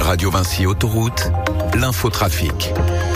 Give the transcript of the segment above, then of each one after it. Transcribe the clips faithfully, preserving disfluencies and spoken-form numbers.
Radio Vinci Autoroute, l'infotrafic.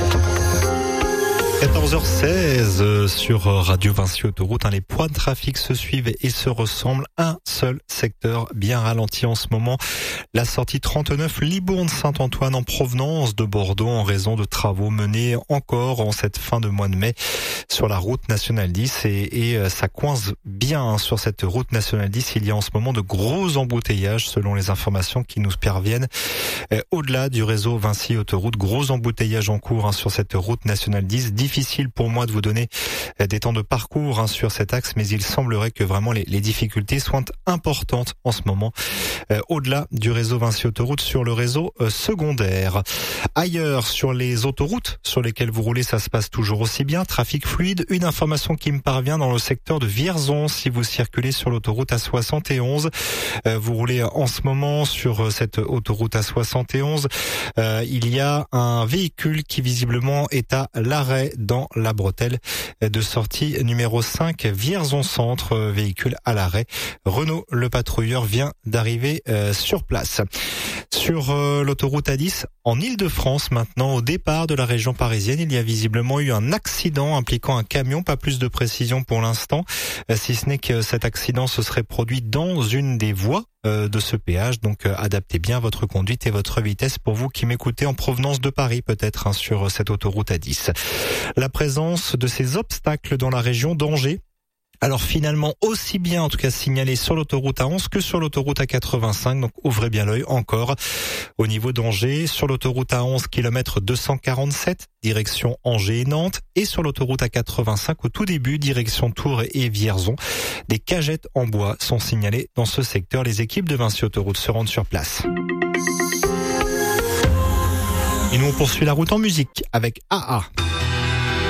quatorze heures seize sur Radio Vinci Autoroute. Les points de trafic se suivent et se ressemblent. Un seul secteur bien ralenti en ce moment. La sortie trente-neuf Libourne-Saint-Antoine en provenance de Bordeaux en raison de travaux menés encore en cette fin de mois de mai sur la route nationale dix. Et, et ça coince bien sur cette route nationale dix. Il y a en ce moment de gros embouteillages selon les informations qui nous parviennent. Au-delà du réseau Vinci Autoroute, gros embouteillages en cours hein, sur cette route nationale dix. Difficile pour moi de vous donner des temps de parcours hein, sur cet axe, mais il semblerait que vraiment les, les difficultés soient importantes en ce moment euh, au-delà du réseau Vinci Autoroute sur le réseau euh, secondaire. Ailleurs, sur les autoroutes sur lesquelles vous roulez, ça se passe toujours aussi bien. Trafic fluide. Une information qui me parvient dans le secteur de Vierzon. Si vous circulez sur l'autoroute A soixante et onze, euh, vous roulez en ce moment sur cette autoroute A soixante et onze. Euh, il y a un véhicule qui visiblement est à l'arrêt dans la bretelle de sortie numéro cinq, Vierzon Centre, véhicule à l'arrêt. Renaud, le patrouilleur, vient d'arriver euh, sur place. Sur euh, l'autoroute A dix, en Île-de-France maintenant, au départ de la région parisienne, il y a visiblement eu un accident impliquant un camion, pas plus de précision pour l'instant, euh, si ce n'est que cet accident se serait produit dans une des voies euh, de ce péage, donc euh, adaptez bien votre conduite et votre vitesse pour vous qui m'écoutez en provenance de Paris peut-être hein, sur cette autoroute A dix. La présence de ces obstacles dans la région d'Angers, alors finalement aussi bien en tout cas signalé sur l'autoroute A onze que sur l'autoroute A quatre-vingt-cinq, donc ouvrez bien l'œil encore. Au niveau d'Angers, sur l'autoroute A onze, kilomètre deux cent quarante-sept, direction Angers et Nantes, et sur l'autoroute A quatre-vingt-cinq au tout début, direction Tours et Vierzon. Des cagettes en bois sont signalées dans ce secteur. Les équipes de Vinci Autoroute se rendent sur place. Et nous on poursuit la route en musique avec A A.